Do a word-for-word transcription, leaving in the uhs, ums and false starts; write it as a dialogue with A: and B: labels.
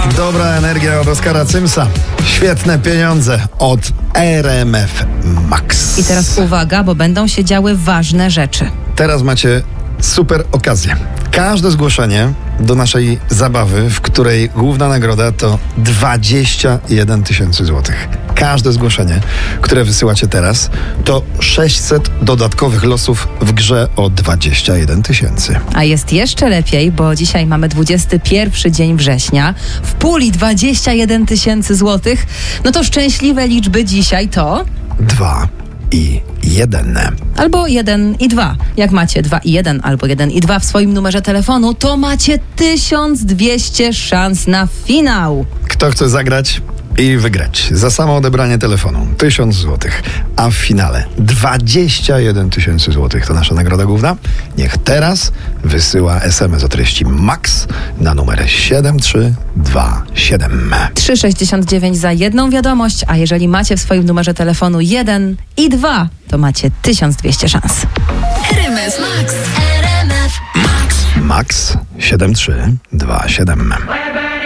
A: Dobra energia od Oskara Cymsa. Świetne pieniądze od R M F Max.
B: I teraz uwaga, bo będą się działy ważne rzeczy.
A: Teraz macie super okazję. Każde zgłoszenie do naszej zabawy, w której główna nagroda to dwadzieścia jeden tysięcy złotych. Każde zgłoszenie, które wysyłacie teraz, to sześćset dodatkowych losów w grze o dwadzieścia jeden tysięcy.
B: A jest jeszcze lepiej, bo dzisiaj mamy dwudziesty pierwszy dzień września. W puli dwadzieścia jeden tysięcy złotych. No to szczęśliwe liczby dzisiaj to...
A: Dwa i jeden.
B: Albo jeden i dwa. Jak macie dwa i jeden albo jeden i dwa w swoim numerze telefonu, to macie tysiąc dwieście szans na finał.
A: Kto chce zagrać i wygrać za samo odebranie telefonu tysiąc złotych, a w finale dwadzieścia jeden tysięcy złotych to nasza nagroda główna, niech teraz wysyła es em es o treści MAX na numer siedem trzy dwa siedem.
B: trzy sześćdziesiąt dziewięć za jedną wiadomość, a jeżeli macie w swoim numerze telefonu jeden i dwa, to macie tysiąc dwieście szans.
C: R M F Max. R M F Max.
A: MAX siedem trzy dwa siedem.